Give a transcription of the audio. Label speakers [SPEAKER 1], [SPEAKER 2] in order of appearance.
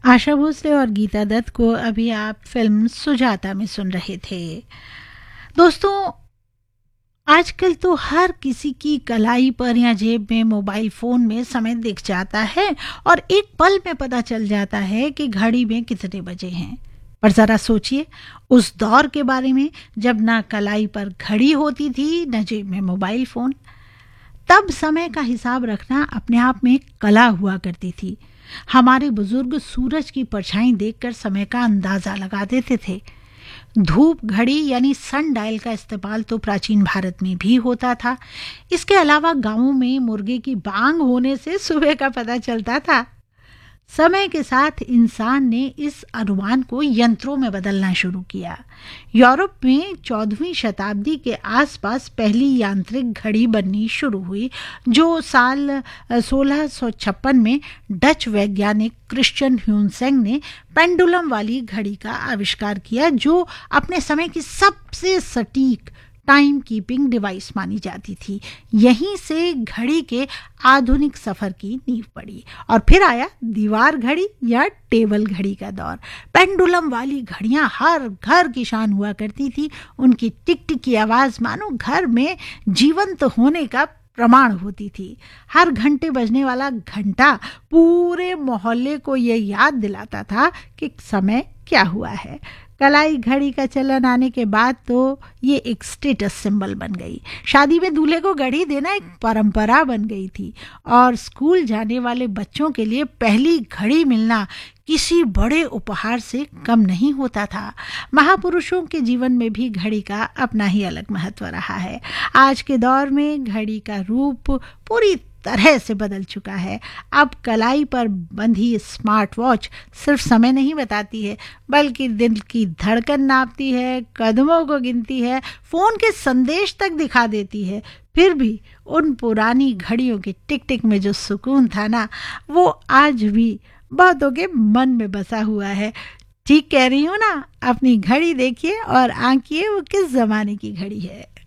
[SPEAKER 1] आशा भोसले और गीता दत्त को अभी आप फिल्म सुजाता में सुन रहे थे। दोस्तों, आजकल तो हर किसी की कलाई पर या जेब में मोबाइल फोन में समय दिख जाता है और एक पल में पता चल जाता है कि घड़ी में कितने बजे हैं। पर जरा सोचिए उस दौर के बारे में जब ना कलाई पर घड़ी होती थी न जेब में मोबाइल फोन। तब समय का हिसाब रखना अपने आप में एक कला हुआ करती थी। हमारे बुजुर्ग सूरज की परछाई देखकर समय का अंदाजा लगा देते थे। धूप घड़ी यानी सन डायल का इस्तेमाल तो प्राचीन भारत में भी होता था। इसके अलावा गांवों में मुर्गे की बांग होने से सुबह का पता चलता था। समय के साथ इंसान ने इस अनुमान को यंत्रों में बदलना शुरू किया। यूरोप में 14वीं शताब्दी के आसपास पहली यांत्रिक घड़ी बननी शुरू हुई, जो साल 1656 में डच वैज्ञानिक क्रिश्चियन ह्यूनसेंग ने पेंडुलम वाली घड़ी का आविष्कार किया, जो अपने समय की सबसे सटीक टाइम कीपिंग डिवाइस मानी जाती थी। यहीं से घड़ी के आधुनिक सफर की नींव पड़ी और फिर आया दीवार घड़ी या टेबल घड़ी का दौर। पेंडुलम वाली घड़ियां हर घर की शान हुआ करती थी। उनकी टिक टिक की आवाज मानो घर में जीवंत होने का प्रमाण होती थी। हर घंटे बजने वाला घंटा पूरे मोहल्ले को यह याद दिलाता था कि समय क्या हुआ है। कलाई घड़ी का चलन आने के बाद तो ये एक स्टेटस सिंबल बन गई। शादी में दूल्हे को घड़ी देना एक परंपरा बन गई थी और स्कूल जाने वाले बच्चों के लिए पहली घड़ी मिलना किसी बड़े उपहार से कम नहीं होता था। महापुरुषों के जीवन में भी घड़ी का अपना ही अलग महत्व रहा है। आज के दौर में घड़ी का रूप पूरी तरह से बदल चुका है। अब कलाई पर बंधी स्मार्ट वॉच सिर्फ समय नहीं बताती है, बल्कि दिल की धड़कन नापती है, कदमों को गिनती है, फोन के संदेश तक दिखा देती है। फिर भी उन पुरानी घड़ियों की टिक टिक में जो सुकून था ना, वो आज भी बहुतों के मन में बसा हुआ है। ठीक कह रही हूँ ना? अपनी घड़ी देखिए और आंकिए वो किस जमाने की घड़ी है।